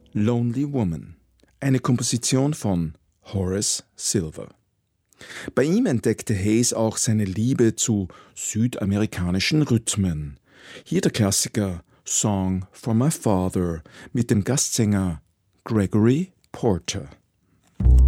Lonely Woman, eine Komposition von Horace Silver. Bei ihm entdeckte Hayes auch seine Liebe zu südamerikanischen Rhythmen. Hier der Klassiker Song for My Father mit dem Gastsänger Gregory Porter.